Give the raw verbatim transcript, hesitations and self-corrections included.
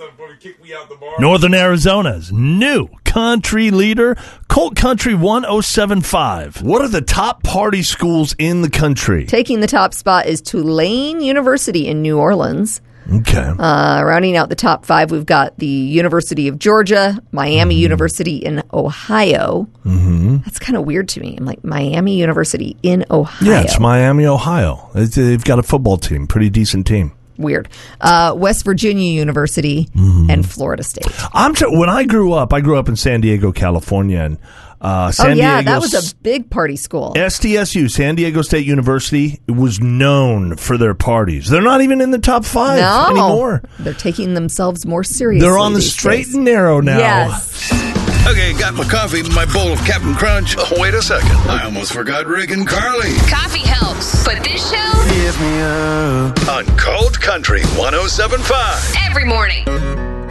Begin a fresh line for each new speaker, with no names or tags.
Northern Arizona's new country leader, Colt Country one oh seven point five. What are the top party schools in the country?
Taking the top spot is Tulane University in New Orleans.
Okay.
Uh, rounding out the top five, we've got the University of Georgia, Miami mm-hmm. University in Ohio. Mm-hmm. That's kind of weird to me. I'm like, Miami University in Ohio.
Yeah, it's Miami, Ohio. It's, they've got a football team, pretty decent team.
Weird. Uh, West Virginia University mm-hmm. and Florida State.
I'm t- when I grew up, I grew up in San Diego, California, and uh, San
oh yeah,
Diego,
that was a big party school.
S D S U, San Diego State University, was known for their parties. They're not even in the top five
no.
anymore.
They're taking themselves more seriously.
They're on the straight
days.
and narrow now.
Yes.
Okay, got my coffee, my bowl of Captain Crunch. Oh, wait a second. I almost forgot Rick and Carly.
Coffee helps, but this show...
Gives me up. On Cold Country one oh seven point five.
Every morning.